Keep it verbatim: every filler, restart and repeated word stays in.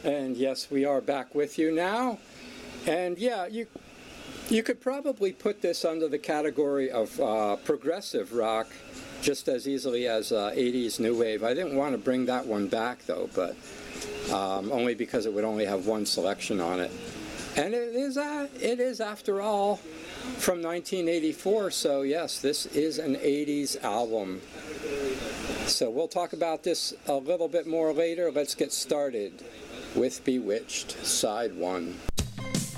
And yes, we are back with you now. And yeah, you you could probably put this under the category of uh, progressive rock just as easily as uh, eighties new wave. I didn't want to bring that one back though, but um, only because it would only have one selection on it. And it is, uh, it is after all, from nineteen eighty-four, so yes, this is an eighties album. So we'll talk about this a little bit more later. Let's get started with Bewitched, Side one.